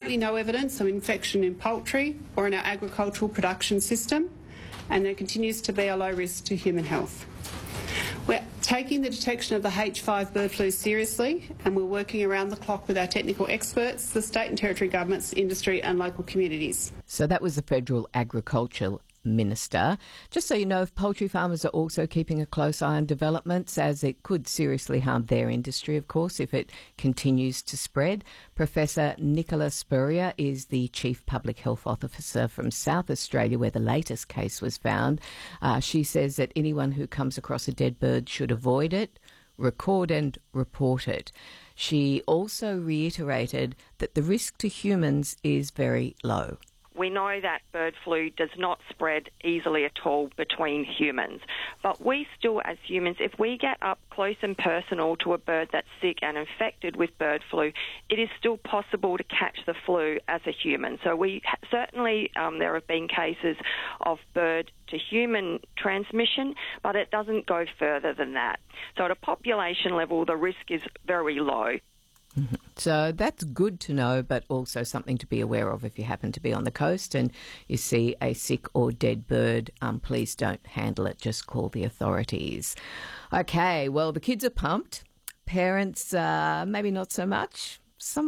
currently no evidence of infection in poultry or in our agricultural production system, and there continues to be a low risk to human health. We're taking the detection of the H5 bird flu seriously, and we're working around the clock with our technical experts, the state and territory governments, industry and local communities. So that was the Federal Agriculture Minister. Just so you know, if poultry farmers are also keeping a close eye on developments, as it could seriously harm their industry, of course, if it continues to spread. Professor Nicola Spurrier is the Chief Public Health Officer from South Australia, where the latest case was found. She says that anyone who comes across a dead bird should avoid it, record and report it. She also reiterated that the risk to humans is very low. We know that bird flu does not spread easily at all between humans. But we still, as humans, if we get up close and personal to a bird that's sick and infected with bird flu, it is still possible to catch the flu as a human. So we certainly, there have been cases of bird to human transmission, but it doesn't go further than that. So at a population level, the risk is very low. Mm-hmm. So that's good to know, but also something to be aware of if you happen to be on the coast and you see a sick or dead bird. Please don't handle it. Just call the authorities. Okay, well, the kids are pumped. Parents, maybe not so much.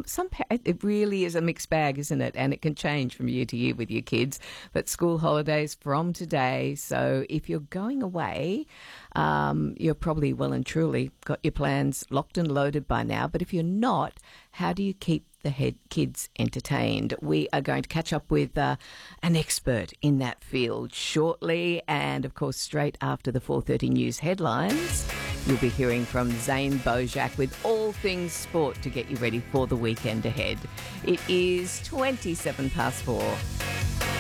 It really is a mixed bag, isn't it? And it can change from year to year with your kids. But school holidays from today. So if you're going away, you're probably well and truly got your plans locked and loaded by now. But if you're not, how do you keep the kids entertained? We are going to catch up with an expert in that field shortly. And, of course, straight after the 4:30 news headlines, you'll be hearing from Zane Bojak with all things sport to get you ready for the weekend ahead. It is 4:27.